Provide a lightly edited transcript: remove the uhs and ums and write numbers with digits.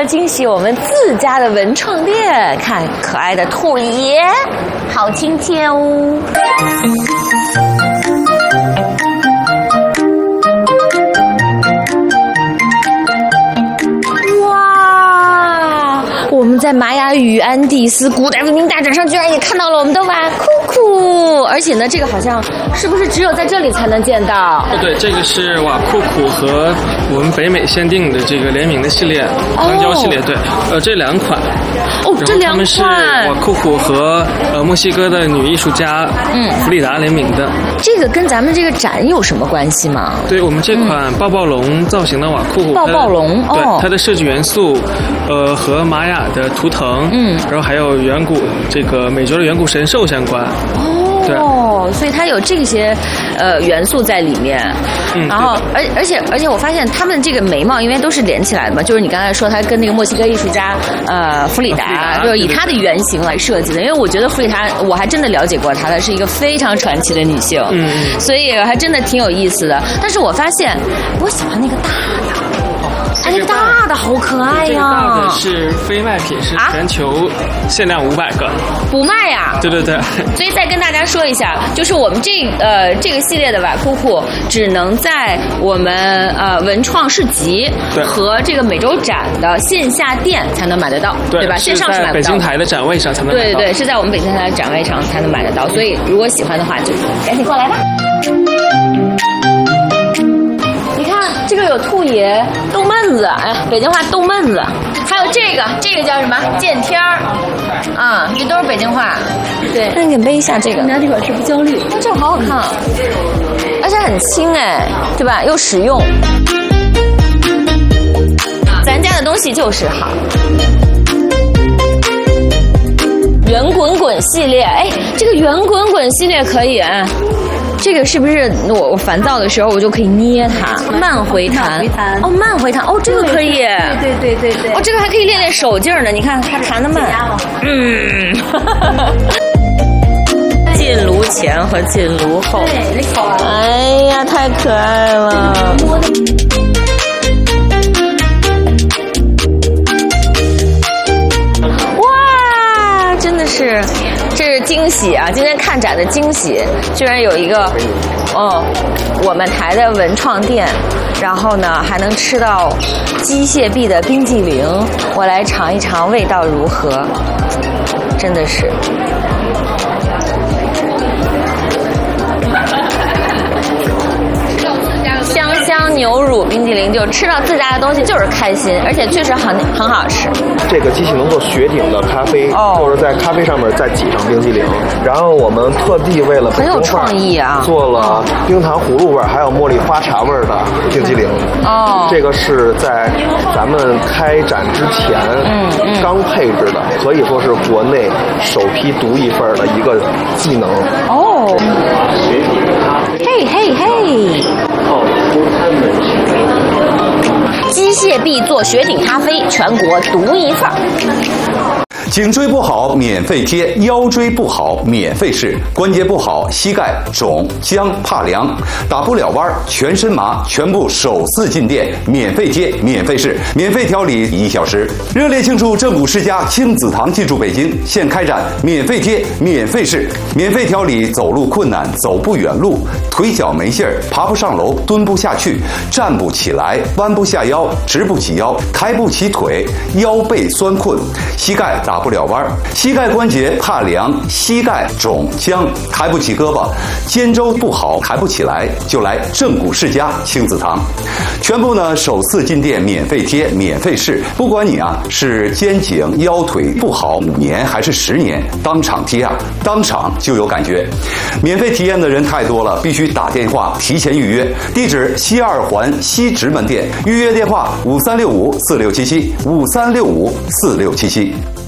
惊喜我们自家的文创店，看可爱的兔爷，好亲切哦。我们在玛雅语安第斯古代文明大展上居然也看到了我们的瓦库库，而且呢，这个好像是不是只有在这里才能见到？ 对，这个是瓦库库和我们北美限定的这个联名的系列，钢胶系列。对，这两款。 这两款。他们是瓦库库和墨西哥的女艺术家弗里达联名的。 这个跟咱们这个展有什么关系吗？ 对，我们这款抱抱龙造型的瓦库库， 抱抱龙， 对，它的设计元素，和玛雅的图腾，然后还有远古这个美洲的远古神兽相关。 哦，所以它有这些元素在里面。然后而且我发现他们这个眉毛因为都是连起来的嘛，就是你刚才说它跟那个墨西哥艺术家弗里达就是以她的原型来设计的，因为我觉得弗里达我还真的了解过她是一个非常传奇的女性，所以还真的挺有意思的。但是我发现我喜欢那个大的。那个大的好可爱呀！ 这个大的是非卖品，是全球限量500个， 不卖呀？ 对。 所以再跟大家说一下，就是我们这个系列的瓦库库只能在我们文创市集和这个美洲展的线下店才能买得到，对吧？线上是买不到。 北京台的展位上才能买到。 对，是在我们北京台的展位上才能买得到。所以如果喜欢的话，就赶紧过来吧。这个有兔爷、逗闷子，北京话逗闷子，还有这个叫什么见天儿，这都是北京话。对，那你给背一下这个。 拿这款是不焦虑， 这个好好看，而且很轻对吧？又实用。咱家的东西就是好。圆滚滚系列，这个圆滚滚系列可以这个是不是我烦躁的时候我就可以捏它？慢回弹，慢回弹，这个可以。 对。 这个还可以练练手劲呢，你看它弹得慢。进炉前和进炉后。 对，那口。 哎呀，太可爱了。哇，真的是。这是惊喜啊！今天看展的惊喜，居然有一个，我们台的文创店，然后呢还能吃到机械臂的冰激凌，我来尝一尝味道如何，真的是。香香牛乳冰激凌，就吃到自家的东西就是开心，而且确实很好吃。 这个机器能做雪顶的咖啡，就是在咖啡上面再挤上冰激凌。然后我们特地为了很有创意啊， 做了冰糖葫芦味还有茉莉花茶味的冰激凌。这个是在咱们开展之前刚配置的，可以说是国内首批独一份的一个技能。 嘿。机械臂做雪顶咖啡，全国独一份。 颈椎不好免费贴，腰椎不好免费试，关节不好膝盖肿僵怕凉打不了弯全身麻，全部首次进店免费贴免费试，免费调理1小时。热烈庆祝正骨世家亲子堂进驻北京，现开展免费贴免费试，免费调理走路困难走不远路，腿脚没劲儿爬不上楼蹲不下去站不起来弯不下腰直不起腰抬不起腿腰背酸困膝盖打不了弯，膝盖关节怕凉，膝盖肿僵抬不起胳膊，肩周不好抬不起来，就来正骨世家亲子堂。全部呢首次进店免费贴免费试，不管你是肩颈腰腿不好5年还是10年，当场贴当场就有感觉。免费体验的人太多了，必须打电话提前预约。地址西2环西直门店，预约电话5365467753654677。